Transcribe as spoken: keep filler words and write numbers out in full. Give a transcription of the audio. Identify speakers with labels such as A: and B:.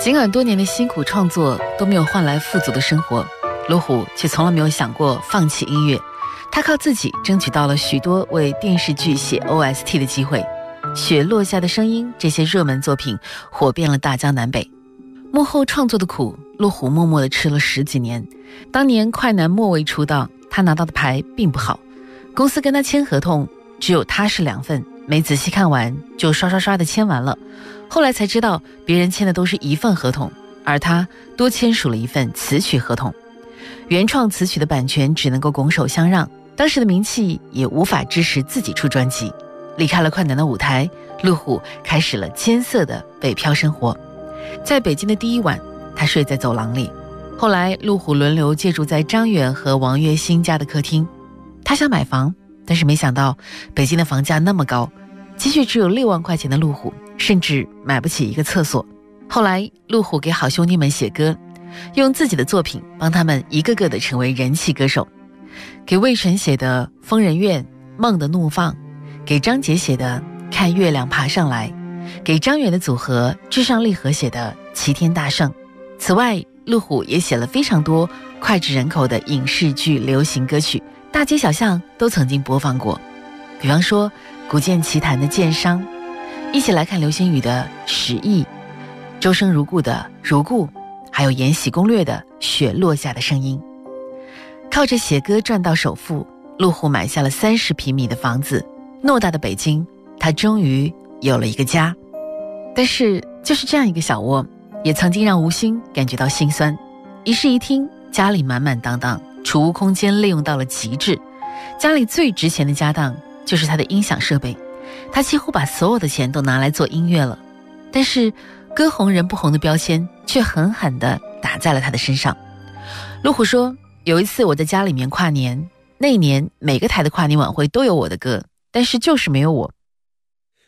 A: 尽管多年的辛苦创作都没有换来富足的生活，陆虎却从来没有想过放弃音乐。他靠自己争取到了许多为电视剧写 O S T 的机会，《雪落下的声音》这些热门作品火遍了大江南北。幕后创作的苦，陆虎默默地吃了十几年。当年快男末位出道，他拿到的牌并不好，公司跟他签合同只有他是两份，没仔细看完就刷刷刷的签完了。后来才知道别人签的都是一份合同，而他多签署了一份词曲合同。原创词曲的版权只能够拱手相让，当时的名气也无法支持自己出专辑。离开了快男的舞台，陆虎开始了艰涩的北漂生活。在北京的第一晚，他睡在走廊里。后来陆虎轮流借住在张远和王月新家的客厅。他想买房，但是没想到北京的房价那么高，积蓄只有六万块钱的陆虎甚至买不起一个厕所。后来陆虎给好兄弟们写歌，用自己的作品帮他们一个个的成为人气歌手。给魏晨写的《疯人院》《梦的怒放》，给张杰写的《看月亮爬上来》，给张远的组合至上励合写的《齐天大圣》。此外，陆虎也写了非常多脍炙人口的影视剧流行歌曲，大街小巷都曾经播放过。比方说古剑奇谭的《剑商》，一起来看流星雨的《十亿》，周生如故的《如故》，还有延禧攻略的《雪落下的声音》。靠着写歌赚到首付，陆虎买下了三十平米的房子。偌大的北京，他终于有了一个家。但是就是这样一个小窝，也曾经让吴昕感觉到心酸。一室一厅，家里满满当当，储物空间利用到了极致。家里最值钱的家当就是他的音响设备，他几乎把所有的钱都拿来做音乐了。但是歌红人不红的标签却狠狠地打在了他的身上。陆虎说，有一次我在家里面跨年，那一年每个台的跨年晚会都有我的歌，但是就是没有我。